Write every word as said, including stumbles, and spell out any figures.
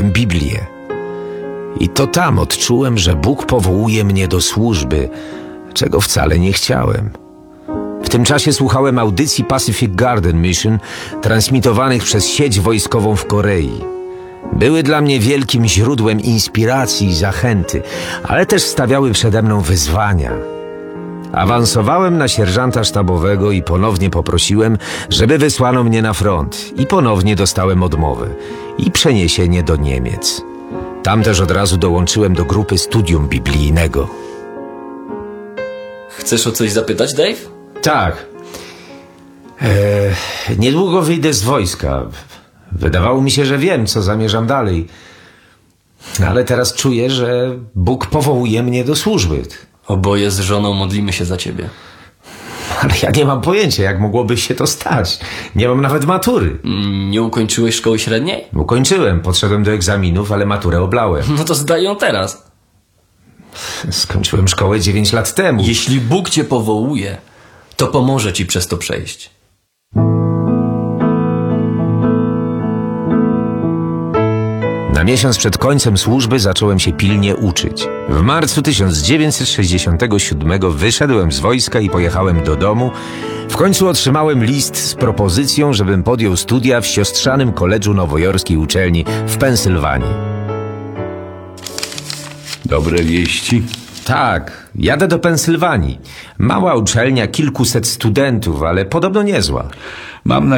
przeczytałem Biblię. I to tam odczułem, że Bóg powołuje mnie do służby, czego wcale nie chciałem. W tym czasie słuchałem audycji Pacific Garden Mission, transmitowanych przez sieć wojskową w Korei. Były dla mnie wielkim źródłem inspiracji i zachęty, ale też stawiały przede mną wyzwania. Awansowałem na sierżanta sztabowego i ponownie poprosiłem, żeby wysłano mnie na front. I ponownie dostałem odmowę i przeniesienie do Niemiec. Tam też od razu dołączyłem do grupy studium biblijnego. Chcesz o coś zapytać, Dave? Tak. Eee, niedługo wyjdę z wojska. Wydawało mi się, że wiem, co zamierzam dalej. Ale teraz czuję, że Bóg powołuje mnie do służby. Oboje z żoną modlimy się za ciebie. Ale ja nie mam pojęcia, jak mogłoby się to stać. Nie mam nawet matury. Nie ukończyłeś szkoły średniej? Ukończyłem, podszedłem do egzaminów, ale maturę oblałem. No to zdaj ją teraz. Skończyłem szkołę dziewięć lat temu. Jeśli Bóg cię powołuje, to pomoże ci przez to przejść. Na miesiąc przed końcem służby zacząłem się pilnie uczyć. W marcu tysiąc dziewięćset sześćdziesiątego siódmego wyszedłem z wojska i pojechałem do domu. W końcu otrzymałem list z propozycją, żebym podjął studia w siostrzanym koledżu nowojorskiej uczelni w Pensylwanii. Dobre wieści? Tak, jadę do Pensylwanii. Mała uczelnia, kilkuset studentów, ale podobno niezła. Mam